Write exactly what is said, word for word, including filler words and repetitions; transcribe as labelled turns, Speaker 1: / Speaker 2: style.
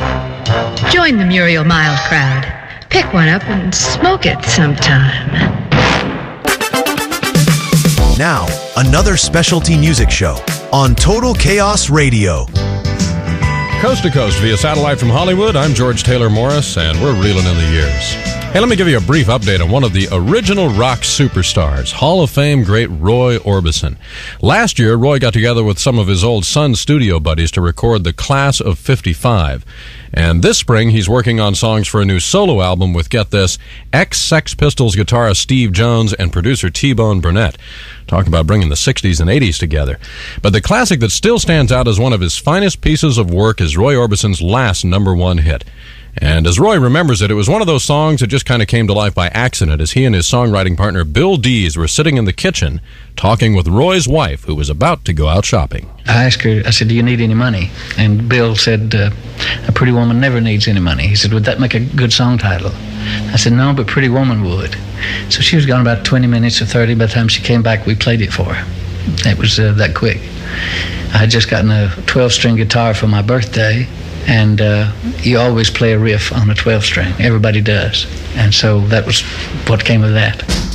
Speaker 1: Join the Muriel Mild crowd. Pick one up and smoke it sometime.
Speaker 2: Now, another specialty music show on Total Chaos Radio.
Speaker 3: Coast to coast via satellite from Hollywood, I'm George Taylor Morris, and we're reeling in the years. Hey, let me give you a brief update on one of the original rock superstars, Hall of Fame great Roy Orbison. Last year, Roy got together with some of his old Sun studio buddies to record the Class of fifty-five. And this spring, he's working on songs for a new solo album with, get this, ex-Sex Pistols guitarist Steve Jones and producer T-Bone Burnett. Talk about bringing the sixties and eighties together. But the classic that still stands out as one of his finest pieces of work is Roy Orbison's last number one hit. And as Roy remembers it, it was one of those songs that just kind of came to life by accident as he and his songwriting partner Bill Dees were sitting in the kitchen talking with Roy's wife, who was about to go out shopping.
Speaker 4: I asked her, I said, do you need any money? And Bill said, uh, a pretty woman never needs any money. He said, would that make a good song title? I said, no, but Pretty Woman would. So she was gone about twenty minutes or thirty. By the time she came back, we played it for her. It was uh, that quick. I had just gotten a twelve-string guitar for my birthday, and uh, you always play a riff on a twelve-string. Everybody does. And so that was what came of that.